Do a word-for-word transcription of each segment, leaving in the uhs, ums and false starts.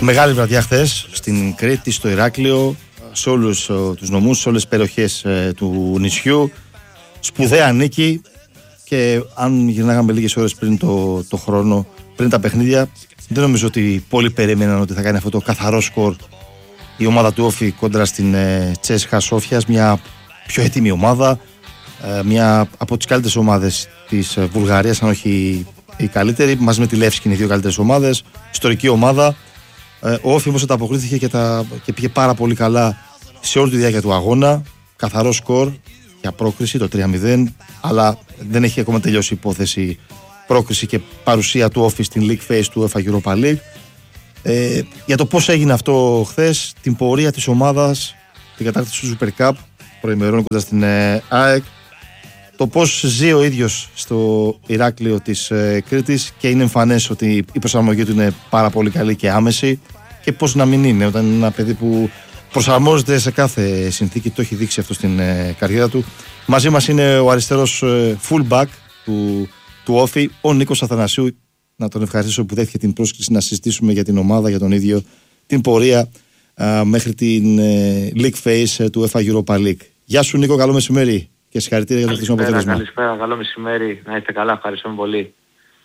Μεγάλη βραδιά χθες στην Κρήτη, στο Ηράκλειο, σε όλους τους νομούς, σε όλες τις περιοχές του νησιού. Σπουδαία νίκη και αν γυρνάγαμε λίγες ώρες πριν το, το χρόνο, πριν τα παιχνίδια, δεν νομίζω ότι πολλοί περίμεναν ότι θα κάνει αυτό το καθαρό σκορ η ομάδα του Όφη κόντρα στην Τσέσχα Σόφιας, μια πιο έτοιμη ομάδα, μια από τις καλύτερες ομάδες της Βουλγαρίας, αν όχι η καλύτερη, μαζί με τη Λεύσκη είναι οι δύο καλύτερες ομάδες, ιστορική ομάδα. Ο Όφη όμως ανταποκρίθηκε και, τα, και πήγε πάρα πολύ καλά σε όλη τη διάρκεια του αγώνα. Καθαρό σκορ για πρόκριση, το τρία μηδέν, αλλά δεν έχει ακόμα τελειώσει η υπόθεση πρόκριση και παρουσία του Όφη στην League Phase του UEFA Europa League. Ε, για το πώς έγινε αυτό χθες, την πορεία της ομάδας, την κατάκτηση του Super Cup, προημερών κοντά στην ε, ΑΕΚ, το πώς ζει ο ίδιος στο Ηράκλειο της ε, Κρήτης και είναι εμφανές ότι η προσαρμογή του είναι πάρα πολύ καλή και άμεση και πώς να μην είναι όταν είναι ένα παιδί που προσαρμόζεται σε κάθε συνθήκη, το έχει δείξει αυτό στην ε, καριέρα του. Μαζί μας είναι ο αριστερός ε, fullback του, του Όφη, ο Νίκος Αθανασίου. Να τον ευχαριστήσω που δέχτηκε την πρόσκληση να συζητήσουμε για την ομάδα, για τον ίδιο, την πορεία α, μέχρι την ε, League Phase του UEFA Europa League. Γεια σου Νίκο, καλό μεσημέρι και συγχαρητήρια για το χθεσινό αποτέλεσμα. Καλησπέρα, καλό μεσημέρι, να είστε καλά, ευχαριστούμε πολύ.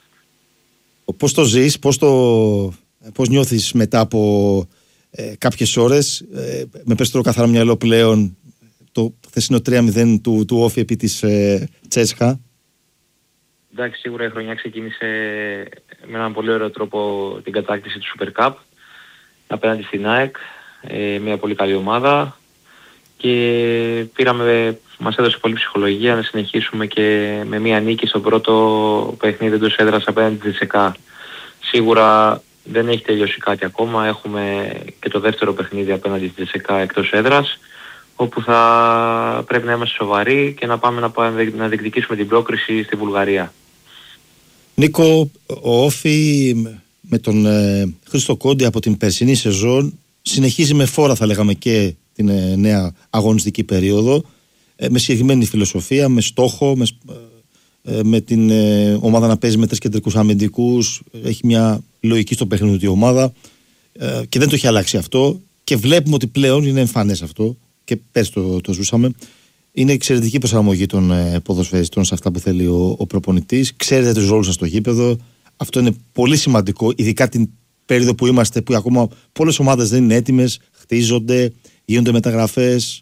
Πώς το ζεις, πώς, το, πώς νιώθεις μετά από ε, κάποιες ώρες, ε, με πες καθαρά μυαλό πλέον το χθεσινό τρία μηδέν του, του Όφη επί της ε, Τσέσχα? Εντάξει, σίγουρα η χρονιά ξεκίνησε με έναν πολύ ωραίο τρόπο την κατάκτηση του Super Cup απέναντι στην ΑΕΚ, ε, μια πολύ καλή ομάδα, και πήραμε, μας έδωσε πολύ ψυχολογία να συνεχίσουμε και με μια νίκη στο πρώτο παιχνίδι εντός έδρας απέναντι στη ΤΣΕΚΑ. Σίγουρα δεν έχει τελειώσει κάτι ακόμα, έχουμε και το δεύτερο παιχνίδι απέναντι στη ΤΣΕΚΑ εκτός έδρας, όπου θα πρέπει να είμαστε σοβαροί και να πάμε να, πάμε, να διεκδικήσουμε την πρόκριση στη Βουλγαρία. Νίκο, ο Όφη με τον ε, Χρήστο Κόντι από την περσινή σεζόν συνεχίζει με φόρα, θα λέγαμε, και την ε, νέα αγωνιστική περίοδο, ε, με συγκεκριμένη φιλοσοφία, με στόχο, με, ε, με την ε, ομάδα να παίζει με τρεις κεντρικούς αμυντικούς. Έχει μια λογική στο παιχνίδι η ομάδα ε, και δεν το έχει αλλάξει αυτό, και βλέπουμε ότι πλέον είναι εμφανές αυτό και πέρσι το, το ζούσαμε. Είναι εξαιρετική προσαρμογή των ε, ποδοσφαιριστών σε αυτά που θέλει ο, ο προπονητής. Ξέρετε τους ρόλους σας στο γήπεδο. Αυτό είναι πολύ σημαντικό, ειδικά την περίοδο που είμαστε, που ακόμα πολλές ομάδες δεν είναι έτοιμες, χτίζονται, γίνονται μεταγραφές.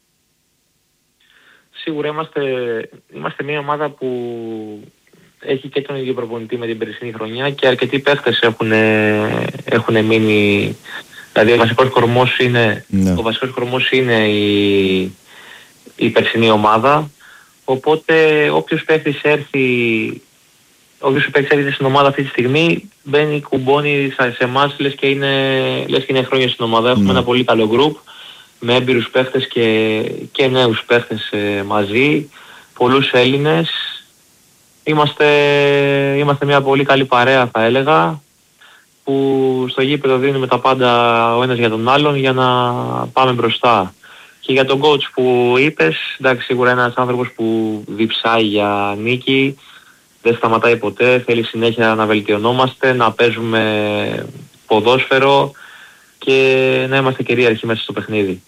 Σίγουρα είμαστε, είμαστε μια ομάδα που έχει και τον ίδιο προπονητή με την περσινή χρονιά και αρκετοί παίχτες έχουν, έχουν μείνει. Δηλαδή ο βασικός κορμός είναι, ναι. ο βασικός κορμός είναι η, η περσινή ομάδα, οπότε όποιος παίχτης έρθει, όποιος παίχτης έρθει στην ομάδα αυτή τη στιγμή μπαίνει, κουμπώνει σε εμάς, λες και είναι, λες και είναι χρόνια στην ομάδα. Έχουμε ναι. ένα πολύ καλό γκρουπ με έμπειρους παίχτες και, και νέους παίχτες ε, μαζί, πολλούς Έλληνες. Είμαστε, είμαστε μια πολύ καλή παρέα, θα έλεγα, που στο γήπεδο δίνουμε τα πάντα ο ένας για τον άλλον για να πάμε μπροστά. Και για τον coach που είπες, εντάξει, σίγουρα είναι ένας άνθρωπος που διψάει για νίκη, δεν σταματάει ποτέ, θέλει συνέχεια να βελτιωνόμαστε, να παίζουμε ποδόσφαιρο και να είμαστε κυρίαρχοι μέσα στο παιχνίδι.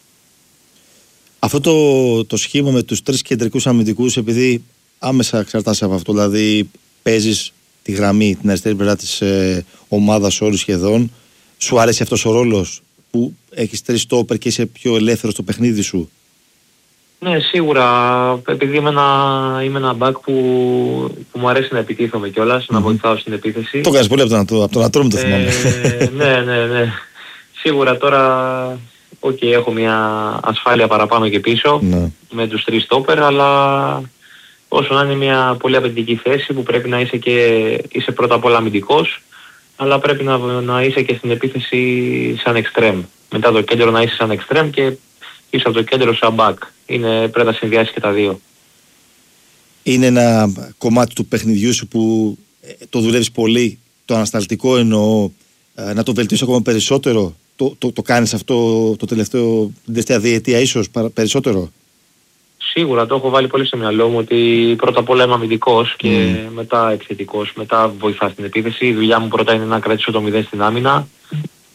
Αυτό το, το σχήμα με τους τρεις κεντρικούς αμυντικούς, επειδή άμεσα εξαρτάσαι από αυτό, δηλαδή παίζεις τη γραμμή, την αριστερή πλευρά της ε, ομάδας όλου σχεδόν, σου αρέσει αυτός ο ρόλος που έχεις τρεις στόπερ και είσαι πιο ελεύθερος στο παιχνίδι σου? Ναι, σίγουρα, επειδή είμαι ένα, είμαι ένα back που, που μου αρέσει να επιτίθομαι κιόλας, mm-hmm. να βοηθάω στην επίθεση. Το κάνεις πολύ από τον, από τον Ατρόμ, το θυμάμαι. Ε, ναι, ναι, ναι. Σίγουρα τώρα, οκ, okay, έχω μια ασφάλεια παραπάνω και πίσω ναι. με τους τρεις στόπερ, αλλά όσο να είναι μια πολύ απαιτητική θέση που πρέπει να είσαι και είσαι πρώτα απ' όλα αμυντικός, αλλά πρέπει να, να είσαι και στην επίθεση σαν εξτρέμ. Μετά το κέντρο να είσαι σαν εξτρέμ και είσαι από το κέντρο σαν back. Είναι, πρέπει να συνδυάσεις και τα δύο. Είναι ένα κομμάτι του παιχνιδιού σου που το δουλεύεις πολύ, το ανασταλτικό εννοώ, να το βελτιώσεις ακόμα περισσότερο? Το, το, το κάνεις αυτό το τελευταίο, την τελευταία διετία ίσως περισσότερο? Σίγουρα το έχω βάλει πολύ στο μυαλό μου ότι πρώτα απ' όλα είμαι αμυντικός και mm. μετά επιθετικός, μετά βοηθά στην επίθεση. Η δουλειά μου πρώτα είναι να κρατήσω το μηδέν στην άμυνα.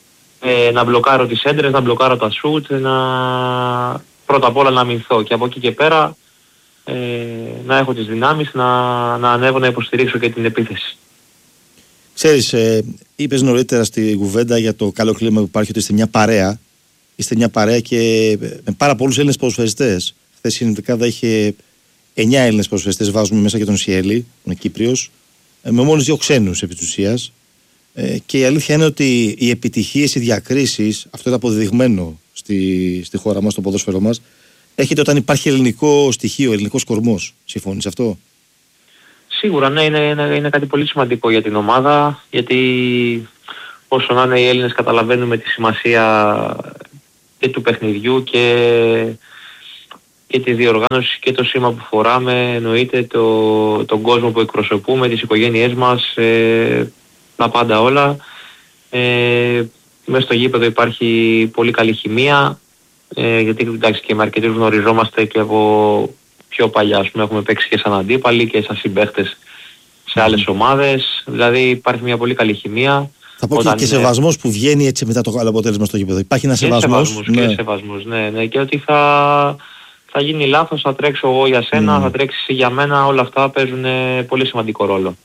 ε, να μπλοκάρω τις έντρες, να μπλοκάρω τα σουτ, να... πρώτα απ' όλα να αμυνθώ και από εκεί και πέρα ε, να έχω τις δυνάμεις να, να ανέβω να υποστηρίξω και την επίθεση. Ξέρεις, ε, είπες νωρίτερα στη κουβέντα για το καλό κλίμα που υπάρχει ότι είστε μια παρέα. Είστε μια παρέα και με πάρα πολλούς Έλληνες ποδοσφαιριστές. Χθες η Νιτικάδα είχε εννιά Έλληνες ποδοσφαιριστές, βάζουμε μέσα και τον Σιέλη, τον Κύπριος, με μόλις δύο ξένους επί της ουσίας. Ε, και η αλήθεια είναι ότι οι επιτυχίες, οι διακρίσεις, αυτό είναι αποδεδειγμένο στη, στη χώρα μας, στο ποδόσφαιρο μας, έχετε όταν υπάρχει ελληνικό στοιχείο, ελληνικός κορμός. Συμφωνείς αυτό? Σίγουρα, ναι, είναι, είναι, είναι κάτι πολύ σημαντικό για την ομάδα, γιατί όσο να είναι οι Έλληνες καταλαβαίνουμε τη σημασία και του παιχνιδιού και, και τη διοργάνωση και το σήμα που φοράμε, εννοείται το, τον κόσμο που εκπροσωπούμε, τις οικογένειές μας, ε, τα πάντα όλα. Ε, μέσα στο γήπεδο υπάρχει πολύ καλή χημεία, ε, γιατί εντάξει και με αρκετούς γνωριζόμαστε και από πιο παλιά, ας πούμε, έχουμε παίξει και σαν αντίπαλοι και σαν συμπαίχτες σε άλλες ομάδες, δηλαδή υπάρχει μια πολύ καλή χημεία. Θα πω και, και σεβασμός που βγαίνει έτσι μετά το καλό αποτέλεσμα στο γήπεδο. Υπάρχει ένα σεβασμός. Σεβασμός, ναι. Και σεβασμός, ναι, ναι. Και ότι θα, θα γίνει λάθος, θα τρέξω εγώ για σένα, mm. θα τρέξεις εσύ για μένα, όλα αυτά παίζουν πολύ σημαντικό ρόλο.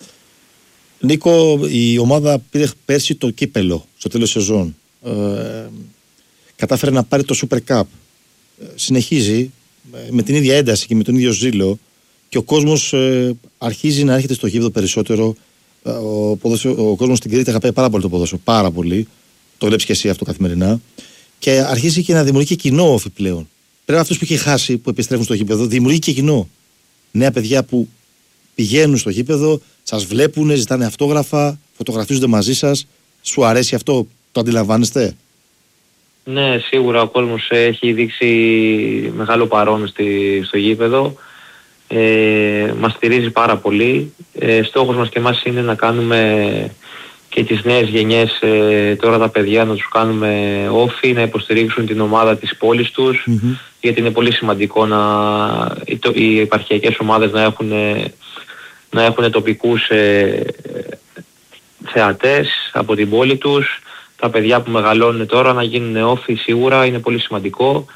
Νίκο, η ομάδα πήρε πέρσι το κύπελο στο τέλος σεζόν. Ε, κατάφερε να πάρει το Super Cup. Ε, συνεχίζει με την ίδια ένταση και με τον ίδιο ζήλο και ο κόσμος ε, αρχίζει να έρχεται στο γήπεδο περισσότερο. Ο, ο κόσμος στην Κρήτη αγαπάει πάρα πολύ το ποδόσφαιρο, πάρα πολύ. Το βλέπεις και εσύ αυτό καθημερινά. Και αρχίζει και να δημιουργεί κοινό όφι πλέον. Πέρα αυτούς που είχε χάσει, που επιστρέφουν στο γήπεδο, δημιουργεί και κοινό. Νέα παιδιά που πηγαίνουν στο γήπεδο, σας βλέπουν, ζητάνε αυτόγραφα, φωτογραφίζονται μαζί σας. Σου αρέσει αυτό, το αντιλαμβάνεστε? Ναι, σίγουρα ο κόσμος έχει δείξει μεγάλο παρόν στη, στο γήπεδο. Ε, μας στηρίζει πάρα πολύ. Ε, στόχος μας και εμάς είναι να κάνουμε και τις νέες γενιές, ε, τώρα τα παιδιά να τους κάνουμε όφι, να υποστηρίξουν την ομάδα της πόλης τους, mm-hmm. γιατί είναι πολύ σημαντικό να, οι, οι επαρχιακές ομάδες να έχουν, να έχουν τοπικούς ε, θεατές από την πόλη τους. Τα παιδιά που μεγαλώνουν τώρα να γίνουν όφι σίγουρα είναι πολύ σημαντικό.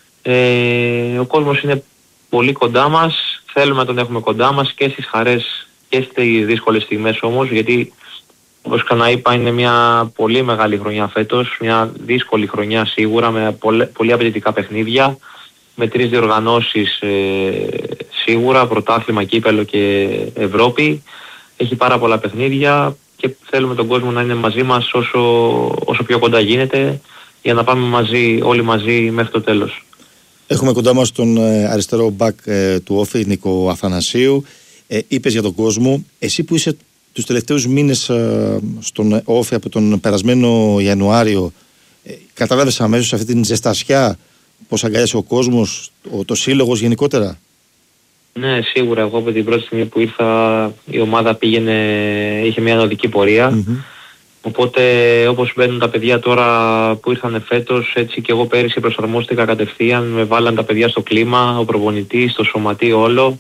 Ε, ο κόσμος είναι πολύ κοντά μας, θέλουμε να τον έχουμε κοντά μας και στις χαρές και στις δύσκολες στιγμές όμως, γιατί όπως ξαναείπα είναι μια πολύ μεγάλη χρονιά φέτος, μια δύσκολη χρονιά σίγουρα με πολύ, πολύ απαιτητικά παιχνίδια, με τρεις διοργανώσεις ε, σίγουρα, πρωτάθλημα, κύπελο και Ευρώπη. Έχει πάρα πολλά παιχνίδια και θέλουμε τον κόσμο να είναι μαζί μας όσο, όσο πιο κοντά γίνεται, για να πάμε μαζί, όλοι μαζί μέχρι το τέλος. Έχουμε κοντά μας τον ε, αριστερό μπακ ε, του όφι, Νίκο Αθανασίου. Ε, είπες για τον κόσμο. Εσύ που είσαι τους τελευταίους μήνες ε, στον όφι από τον περασμένο Ιανουάριο, ε, καταλάβες αμέσως αυτή την ζεστασιά, πώς αγκαλιάζει ο κόσμος, ο, το σύλλογος γενικότερα? Ναι, σίγουρα. Εγώ από την πρώτη στιγμή που ήρθα η ομάδα πήγαινε, είχε μια ανωδική πορεία. Mm-hmm. Οπότε όπως μπαίνουν τα παιδιά τώρα που ήρθαν φέτος, έτσι και εγώ πέρυσι προσαρμόστηκα κατευθείαν, με βάλαν τα παιδιά στο κλίμα, ο προπονητής, το σωματείο όλο,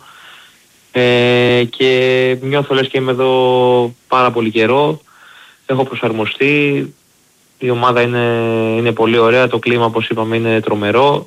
ε, και νιώθω λες και είμαι εδώ πάρα πολύ καιρό, έχω προσαρμοστεί, η ομάδα είναι, είναι πολύ ωραία, το κλίμα όπως είπαμε είναι τρομερό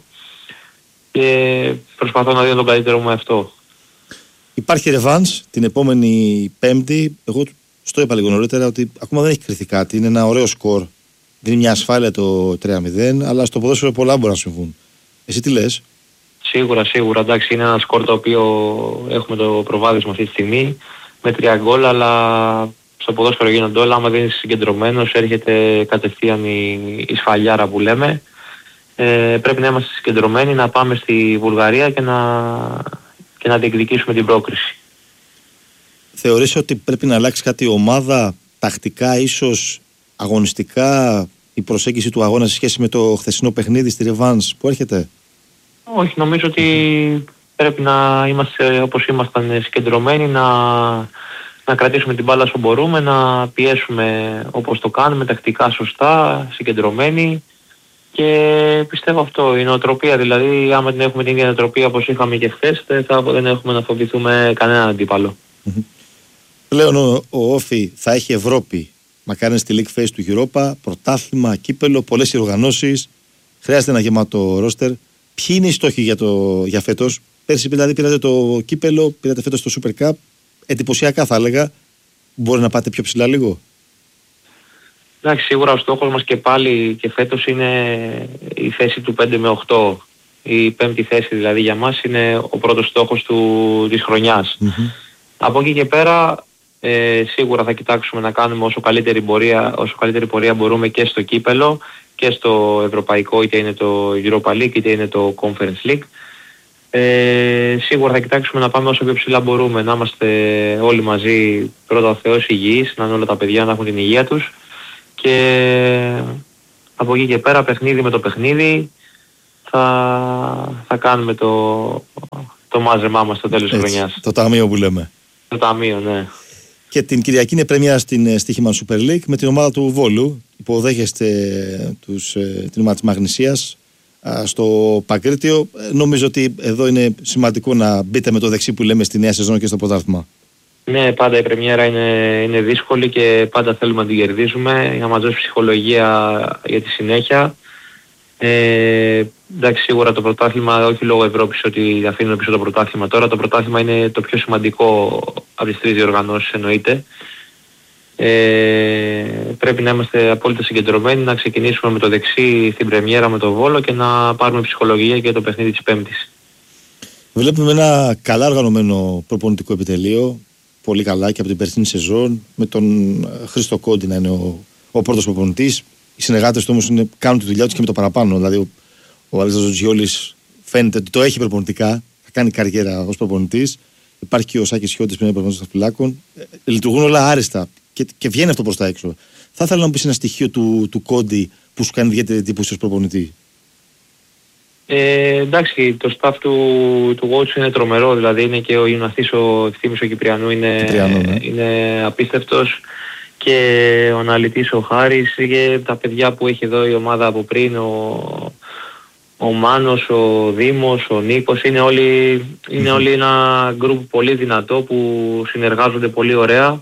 και προσπαθώ να δίνω τον καλύτερο μου εαυτό. Υπάρχει ρεβάνς την επόμενη Πέμπτη. Εγώ στο είπα λίγο νωρίτερα ότι ακόμα δεν έχει κρυθεί κάτι. Είναι ένα ωραίο σκορ. Δίνει μια ασφάλεια το τρία μηδέν, αλλά στο ποδόσφαιρο πολλά μπορούν να συμβούν. Εσύ τι λες? Σίγουρα, σίγουρα. Εντάξει, είναι ένα σκορ το οποίο έχουμε το προβάδισμα αυτή τη στιγμή με τρία γκολ, αλλά στο ποδόσφαιρο γίνονται όλα. Άμα δεν είσαι συγκεντρωμένος, έρχεται κατευθείαν η, η σφαλιάρα που λέμε. Ε, πρέπει να είμαστε συγκεντρωμένοι, να πάμε στη Βουλγαρία και να, και να διεκδικήσουμε την πρόκριση. Θεωρείς ότι πρέπει να αλλάξει κάτι η ομάδα, τακτικά, ίσως αγωνιστικά, η προσέγγιση του αγώνα σε σχέση με το χθεσινό παιχνίδι στη ρεβάνς που έρχεται? Όχι, νομίζω ότι πρέπει να είμαστε όπως ήμασταν συγκεντρωμένοι, να, να κρατήσουμε την μπάλα όσο μπορούμε, να πιέσουμε όπως το κάνουμε, τακτικά σωστά, συγκεντρωμένοι, και πιστεύω αυτό, η νοοτροπία δηλαδή, άμα την έχουμε την ίδια νοοτροπία όπως είχαμε και χθες, θα, δεν έχουμε να φοβηθούμε κανέναν αντίπαλο. Πλέον ο, ο Όφι θα έχει Ευρώπη Μακάρι είναι στη League Phase του Europa, πρωτάθλημα, κύπελο, πολλές οργανώσεις. Χρειάζεται ένα γεμάτο ρόστερ. Ποιοι είναι οι στόχοι για, το, για φέτος? Πέρσι δηλαδή πήρατε το κύπελο, πήρατε φέτος το Super Cup. Εντυπωσιακά θα έλεγα. Μπορεί να πάτε πιο ψηλά λίγο? Εντάξει, σίγουρα ο στόχος μας και πάλι και φέτος είναι η θέση του πέντε με οκτώ. Η πέμπτη θέση δηλαδή για μας είναι ο πρώτος στόχος του, της χρονιάς. Mm-hmm. Από εκεί και πέρα ε, σίγουρα θα κοιτάξουμε να κάνουμε όσο καλύτερη, πορεία, όσο καλύτερη πορεία μπορούμε και στο κύπελο και στο ευρωπαϊκό, είτε είναι το Europa League είτε είναι το Conference League. Ε, σίγουρα θα κοιτάξουμε να πάμε όσο πιο ψηλά μπορούμε, να είμαστε όλοι μαζί, πρώτα ο Θεός υγιείς, να είναι όλα τα παιδιά να έχουν την υγεία τους, και από εκεί και πέρα παιχνίδι με το παιχνίδι θα, θα κάνουμε το, το μάζεμά μας στο τέλος της χρονιάς. Το ταμείο που λέμε. Το ταμείο, ναι. Και την Κυριακή είναι πρεμιέρα στην Στοίχημαν Super League με την ομάδα του Βόλου. Υποδέχεστε τους, την ομάδα της Μαγνησίας στο Παγκρίτιο. Νομίζω ότι εδώ είναι σημαντικό να μπείτε με το δεξί που λέμε στη νέα σεζόν και στο πρωτάθλημα. Ναι, πάντα η πρεμιέρα είναι, είναι δύσκολη και πάντα θέλουμε να την κερδίσουμε για να μας δώσει ψυχολογία για τη συνέχεια. Ε, εντάξει, σίγουρα το πρωτάθλημα, όχι λόγω Ευρώπης ότι αφήνουμε πίσω το πρωτάθλημα τώρα, το πρωτάθλημα είναι το πιο σημαντικό από τις τρεις διοργανώσεις, εννοείται. Ε, πρέπει να είμαστε απόλυτα συγκεντρωμένοι, να ξεκινήσουμε με το δεξί στην πρεμιέρα με το Βόλο και να πάρουμε ψυχολογία για το παιχνίδι της Πέμπτης. Βλέπουμε ένα καλά οργανωμένο προπονητικό επιτελείο, πολύ καλά και από την περσινή σεζόν, με τον Χρήστο Κόντι να είναι ο, ο πρώτος προπονητής. Οι συνεργάτες του όμως είναι, κάνουν τη δουλειά τους και με το παραπάνω. Δηλαδή ο, ο Αλέξανδρος Τζιόλης φαίνεται ότι το έχει προπονητικά, θα κάνει καριέρα ως προπονητής. Υπάρχει και ο Σάκης Χιώτης που είναι προπονητής των φυλάκων. Ε, λειτουργούν όλα άριστα και, και βγαίνει αυτό προς τα έξω. Θα ήθελα να μου πεις ένα στοιχείο του, του Κόντι που σου κάνει ιδιαίτερη εντύπωση ως προπονητή. Ε, εντάξει, το staff του, του Watch είναι τρομερό, δηλαδή είναι και ο Ιουναθής, ο Ευθύμης ο Κυπριανού είναι, Κυπριανό, ναι. είναι απίστευτος, και ο αναλυτής ο Χάρης και τα παιδιά που έχει εδώ η ομάδα από πριν, ο, ο Μάνος, ο Δήμος, ο Νίκος, είναι όλοι, είναι όλοι ένα γκρουπ πολύ δυνατό που συνεργάζονται πολύ ωραία.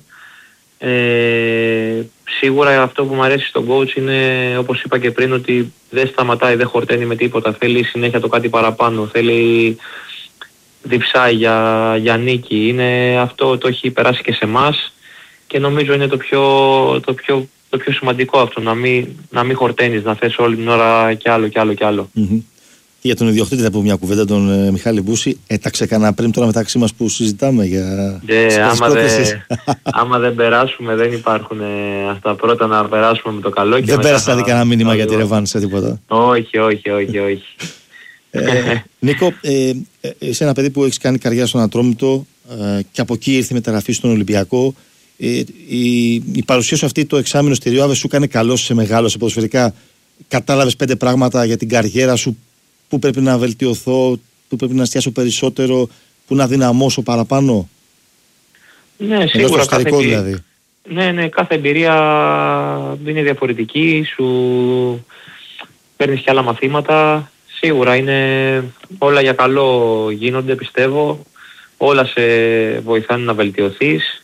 Ε, σίγουρα αυτό που μου αρέσει στον coach είναι, όπως είπα και πριν, ότι δεν σταματάει, δεν χορταίνει με τίποτα, θέλει συνέχεια το κάτι παραπάνω, θέλει διψάει για, για νίκη, είναι, αυτό το έχει περάσει και σε εμάς και νομίζω είναι το πιο, το πιο, το πιο σημαντικό αυτό, να μην, να μην χορταίνεις, να θες όλη την ώρα κι άλλο κι άλλο κι άλλο. Mm-hmm. Για τον ιδιοκτήτη θα πω μια κουβέντα, τον ε, Μιχάλη Μπούση. Έταξε κανένα πριν τώρα μεταξύ μας που συζητάμε για yeah, άμα, δε, άμα δεν περάσουμε δεν υπάρχουν ε, αυτά, πρώτα να περάσουμε με το καλό. Και δεν πέρασε δηλαδή κανένα μήνυμα το... για τη ρεβάνη σε τίποτα? Όχι, όχι, όχι, όχι. ε, Νίκο, ε, ε, είσαι ένα παιδί που έχεις κάνει καριέρα στον Ατρόμητο ε, και από εκεί ήρθε η μεταγραφή στον Ολυμπιακό. Ε, η, η παρουσία σου αυτή το εξάμηνο στη Ριόαβε σου έκανε καλό, σε μεγάλωσε ποδοσφαιρικά? Κατάλαβες πέντε πράγματα για την καριέρα σου? Πού πρέπει να βελτιωθώ, πού πρέπει να εστιάσω περισσότερο, πού να δυναμώσω παραπάνω? Ναι, σίγουρα. Κάθε εμπειρία, δηλαδή. Ναι, ναι, κάθε εμπειρία είναι διαφορετική, σου παίρνεις και άλλα μαθήματα. Σίγουρα είναι όλα για καλό γίνονται, πιστεύω. Όλα σε βοηθάνε να βελτιωθείς.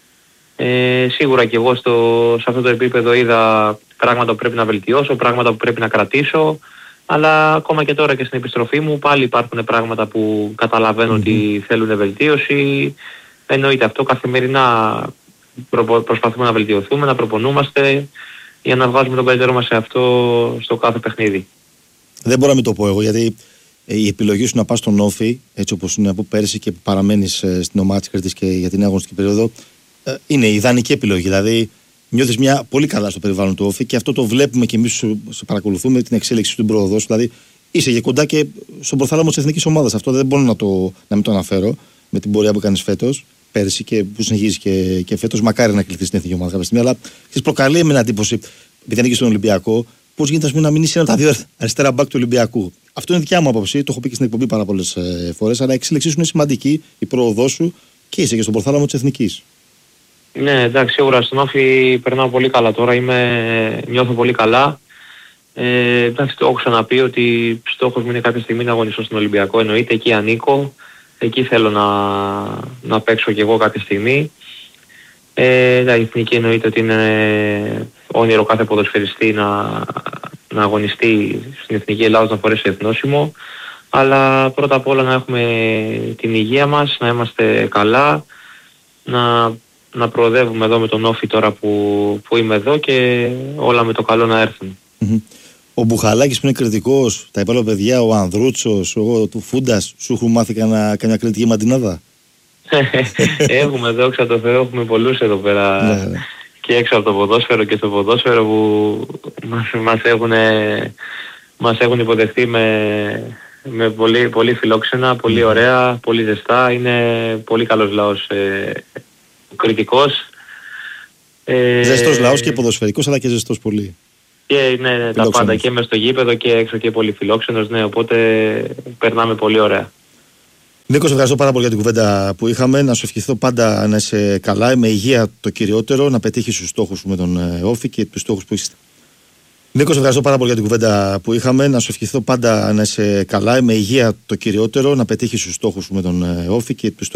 Ε, σίγουρα και εγώ στο, σε αυτό το επίπεδο είδα πράγματα που πρέπει να βελτιώσω, πράγματα που πρέπει να κρατήσω. Αλλά ακόμα και τώρα και στην επιστροφή μου πάλι υπάρχουν πράγματα που καταλαβαίνω mm-hmm. ότι θέλουν βελτίωση. Εννοείται αυτό, καθημερινά προ, προσπαθούμε να βελτιωθούμε, να προπονούμαστε για να βγάζουμε τον καλύτερο μας σε αυτό στο κάθε παιχνίδι. Δεν μπορώ να μην το πω εγώ, γιατί η επιλογή σου να πας στον Όφη, έτσι όπως είναι από πέρσι και παραμένεις στην ομάδα της Κρήτης και για την αγωνιστική περίοδο, είναι η ιδανική επιλογή. Δηλαδή νιώθεις μια πολύ καλά στο περιβάλλον του Όφη και αυτό το βλέπουμε και εμείς σε παρακολουθούμε, την εξέλιξη του πρόοδο σου. Δηλαδή είσαι και κοντά και στον προθάλαμο της εθνικής ομάδας. Αυτό δεν μπορώ να, το, να μην το αναφέρω με την πορεία που κάνεις φέτος, πέρσι και που συνεχίζεις και, και φέτος. Μακάρι να κληθείς στην εθνική ομάδα κάποια στιγμή, αλλά έχεις προκαλεί με εντύπωση, επειδή ανήκεις στον Ολυμπιακό, πώς γίνεται πούμε, να μην είσαι ένα από τα δύο αριστερά μπακ του Ολυμπιακού. Αυτό είναι δικιά μου άποψη, το έχω πει και στην εκπομπή πάρα πολλές ε, φορές, αλλά η εξέλιξή σου είναι σημαντική, η πρόοδό σου και είσαι και στον προθάλαμο της εθνικής. Ναι, εντάξει, σίγουρα στον Όφη περνάω πολύ καλά τώρα, είμαι, νιώθω πολύ καλά. Ε, εντάξει, το έχω ξαναπεί ότι στόχος μου είναι κάποια στιγμή να αγωνιστώ στον Ολυμπιακό, εννοείται, εκεί ανήκω, εκεί θέλω να, να παίξω κι εγώ κάποια στιγμή. Ε, η εθνική εννοείται ότι είναι όνειρο κάθε ποδοσφαιριστή να, να αγωνιστεί στην εθνική Ελλάδα, να φορέσει εθνόσημο. Αλλά πρώτα απ' όλα να έχουμε την υγεία μας, να είμαστε καλά, να, να προοδεύουμε εδώ με τον Όφη τώρα που, που είμαι εδώ και όλα με το καλό να έρθουν. Mm-hmm. Ο Μπουχαλάκης που είναι κριτικός, τα υπόλοιπα παιδιά, ο Ανδρούτσος, ο του Φούντας, σου έχουν μάθει κανένα, καμιά κριτική μαντινάδα? Έχουμε, δόξα τω Θεώ, έχουμε πολλούς εδώ πέρα ναι, ναι. και έξω από το ποδόσφαιρο και στο ποδόσφαιρο που μας, μας, έχουν, μας έχουν υποδεχτεί με, με πολύ, πολύ φιλόξενα, πολύ ωραία, πολύ ζεστά. Είναι πολύ καλός λαός, ε, κριτικός. Ε, ζεστός λαός και ποδοσφαιρικός, αλλά και ζεστός πολύ. Και ναι, ναι, τα πάντα και μες στο γήπεδο και έξω και πολύ φιλόξενος, ναι, οπότε περνάμε πολύ ωραία. Νίκο, σε ευχαριστώ πάρα πολύ για την κουβέντα που είχαμε. Να σου ευχηθώ πάντα να είσαι καλά, με υγεία το κυριότερο, να πετύχεις τους στόχους σου με τον Όφη και τους στόχους που έχεις. Νίκο, σε ευχαριστώ πάρα πολύ για την κουβέντα που είχαμε. Να σου ευχηθώ πάντα να είσαι καλά, με υγεία το κυριότερο, να πετύχεις τους στόχους σου με τον Όφη και τους στόχους